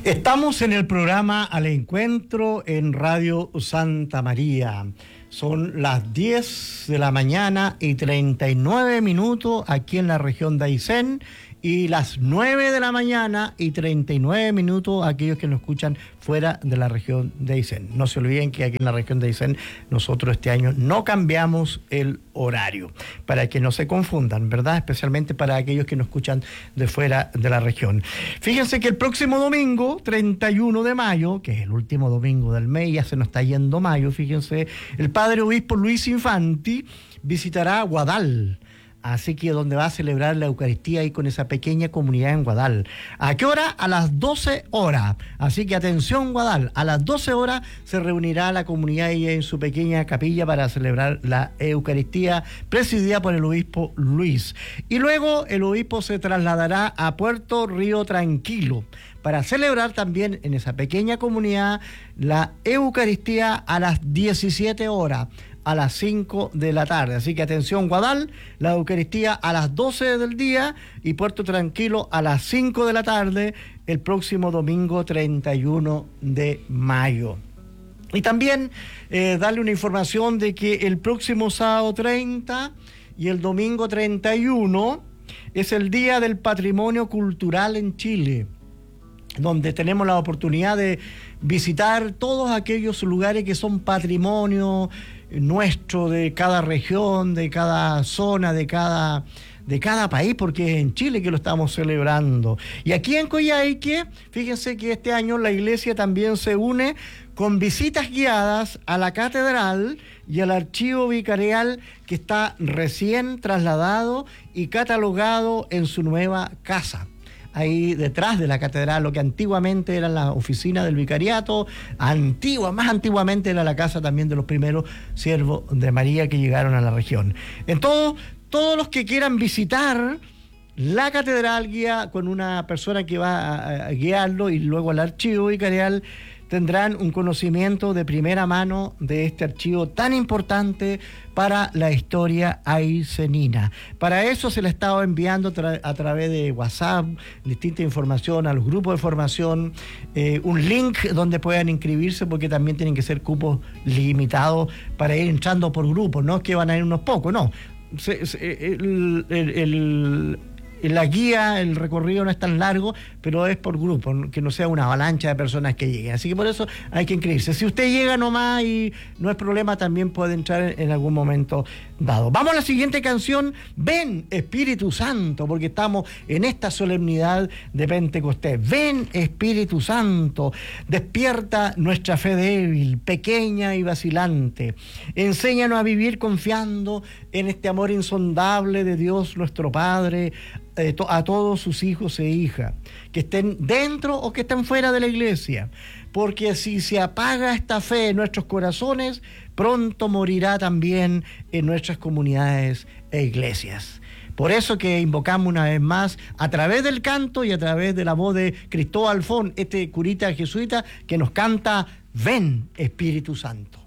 Estamos en el programa Al Encuentro en Radio Santa María. Son las 10 de la mañana y 39 minutos aquí en la región de Aysén y las 9 de la mañana y 39 minutos aquellos que nos escuchan fuera de la región de Aysén. No se olviden que aquí en la región de Aysén nosotros este año no cambiamos el horario, para que no se confundan, ¿verdad? Especialmente para aquellos que nos escuchan de fuera de la región. Fíjense que el próximo domingo, 31 de mayo, que es el último domingo del mes, ya se nos está yendo mayo, fíjense, el padre obispo Luis Infanti visitará Guadal. Así que donde va a celebrar la Eucaristía ahí con esa pequeña comunidad en Guadal. ¿A qué hora? A las 12 horas. Así que atención Guadal, a las 12 horas se reunirá la comunidad ahí en su pequeña capilla para celebrar la Eucaristía presidida por el obispo Luis. Y luego el obispo se trasladará a Puerto Río Tranquilo para celebrar también en esa pequeña comunidad la Eucaristía a las 17 horas. A las 5 de la tarde. Así que atención Guadal, la Eucaristía a las 12 del día y Puerto Tranquilo a las 5 de la tarde el próximo domingo 31 de mayo. Y también darle una información de que el próximo sábado 30 y el domingo 31 es el Día del Patrimonio Cultural en Chile, donde tenemos la oportunidad de visitar todos aquellos lugares que son patrimonio nuestro, de cada región, de cada zona, de cada país, porque es en Chile que lo estamos celebrando. Y aquí en Coyhaique, fíjense que este año la iglesia también se une con visitas guiadas a la catedral y al archivo vicarial que está recién trasladado y catalogado en su nueva casa. Ahí detrás de la catedral, lo que antiguamente era la oficina del vicariato, más antiguamente era la casa también de los primeros siervos de María que llegaron a la región. Entonces, todos los que quieran visitar la catedral guía con una persona que va a guiarlo y luego al archivo vicarial, tendrán un conocimiento de primera mano de este archivo tan importante para la historia aysenina. Para eso se le ha estado enviando a través de WhatsApp distinta información a los grupos de formación, un link donde puedan inscribirse, porque también tienen que ser cupos limitados para ir entrando por grupos, no es que van a ir unos pocos, no. La guía, el recorrido no es tan largo, pero es por grupo, que no sea una avalancha de personas que lleguen. Así que por eso hay que inscribirse. Si usted llega nomás y no es problema, también puede entrar en algún momento dado. Vamos a la siguiente canción. Ven Espíritu Santo, porque estamos en esta solemnidad de Pentecostés. Ven Espíritu Santo, despierta nuestra fe débil, pequeña y vacilante. Enséñanos a vivir confiando en este amor insondable de Dios nuestro Padre, a todos sus hijos e hijas, que estén dentro o que estén fuera de la iglesia, porque si se apaga esta fe en nuestros corazones, pronto morirá también en nuestras comunidades e iglesias. Por eso que invocamos una vez más, a través del canto y a través de la voz de Cristóbal Fon, este curita jesuita, que nos canta Ven Espíritu Santo.